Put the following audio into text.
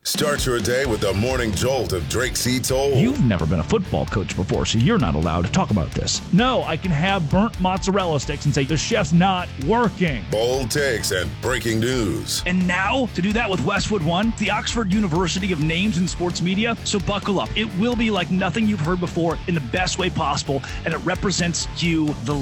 Start your day with the morning jolt of Drake C. Toll. You've never been a football coach before, so you're not allowed to talk about this. No, I can have burnt mozzarella sticks and say the chef's not working. Bold takes and breaking news. And now, to do that with Westwood One, the Oxford University of names in sports media. So buckle up. It will be like nothing you've heard before in the best way possible, and it represents you, the